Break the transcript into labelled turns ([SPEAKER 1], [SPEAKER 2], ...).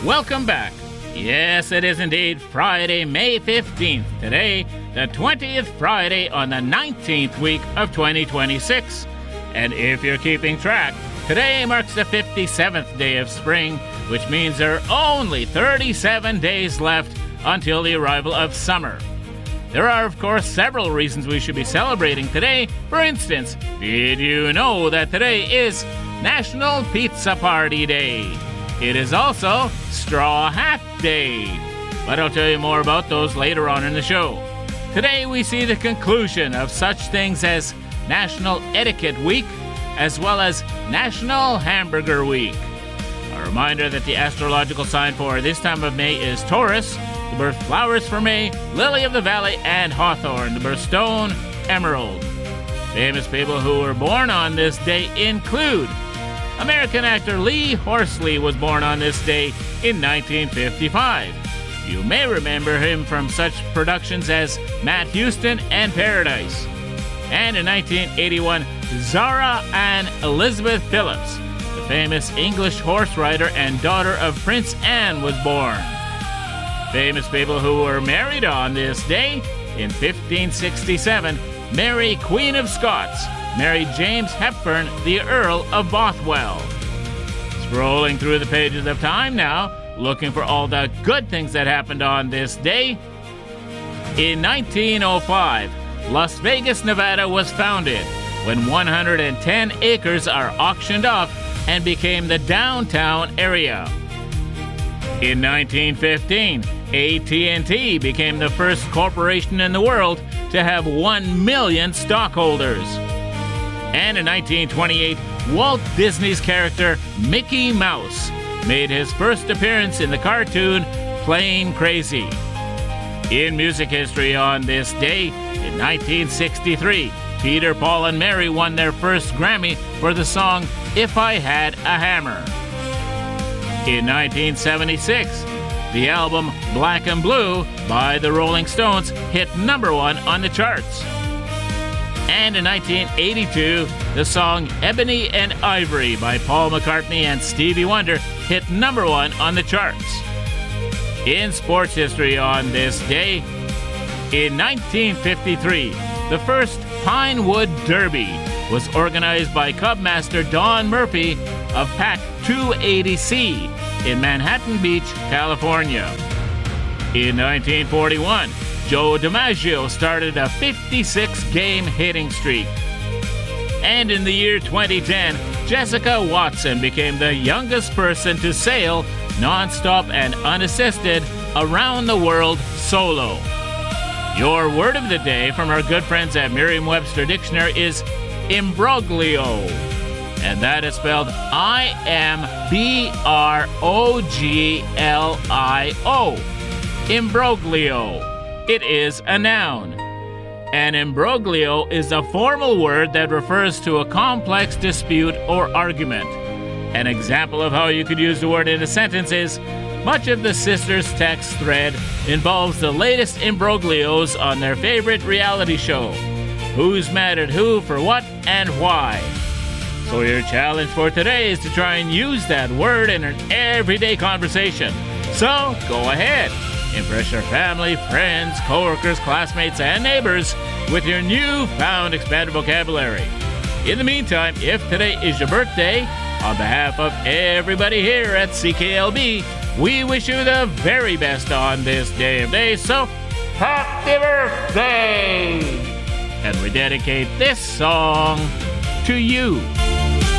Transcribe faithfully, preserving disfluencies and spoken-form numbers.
[SPEAKER 1] Welcome back. Yes, it is indeed Friday, May fifteenth. Today, the twentieth Friday on the nineteenth week of twenty twenty-six. And if you're keeping track, today marks the fifty-seventh day of spring, which means there are only thirty-seven days left until the arrival of summer. There are, of course, several reasons we should be celebrating today. For instance, did you know that today is National Pizza Party Day? It is also Straw Hat Day. But I'll tell you more about those later on in the show. Today we see the conclusion of such things as National Etiquette Week, as well as National Hamburger Week. A reminder that the astrological sign for this time of May is Taurus. The birth flowers for May, lily of the valley, and hawthorn. The birthstone, emerald. Famous people who were born on this day include American actor Lee Horsley was born on this day in nineteen fifty-five. You may remember him from such productions as Matt Houston and Paradise. And in nineteen eighty-one, Zara Ann Elizabeth Phillips, the famous English horse rider and daughter of Prince Anne, was born. Famous people who were married on this day: in fifteen sixty-seven, Mary, Queen of Scots, married James Hepburn, the Earl of Bothwell. Scrolling through the pages of time now, looking for all the good things that happened on this day. In nineteen oh five, Las Vegas, Nevada was founded when one hundred ten acres are auctioned off and became the downtown area. In nineteen fifteen, A T and T became the first corporation in the world to have one million stockholders. And in nineteen twenty-eight, Walt Disney's character Mickey Mouse made his first appearance in the cartoon Plane Crazy. In music history on this day, in nineteen sixty-three, Peter, Paul, and Mary won their first Grammy for the song If I Had a Hammer. In nineteen seventy-six, the album Black and Blue by the Rolling Stones hit number one on the charts. And in nineteen eighty-two, the song Ebony and Ivory by Paul McCartney and Stevie Wonder hit number one on the charts. In sports history on this day, in nineteen fifty-three, the first Pinewood Derby was organized by Cubmaster Don Murphy of Pack two eighty C in Manhattan Beach, California. In nineteen forty-one, Joe DiMaggio started a fifty-six game hitting streak. And in the year twenty ten, Jessica Watson became the youngest person to sail non-stop and unassisted around the world solo. Your word of the day from our good friends at Merriam-Webster Dictionary is imbroglio. And that is spelled I M B R O G L I O. Imbroglio. It is a noun. An imbroglio is a formal word that refers to a complex dispute or argument. An example of how you could use the word in a sentence is, much of the sisters' text thread involves the latest imbroglios on their favorite reality show. Who's mad at who for what and why? So your challenge for today is to try and use that word in an everyday conversation. So go ahead. Impress your family, friends, coworkers, classmates, and neighbors with your newfound expanded vocabulary. In the meantime, if today is your birthday, on behalf of everybody here at C K L B, we wish you the very best on this day of days, so happy birthday! And we dedicate this song to you.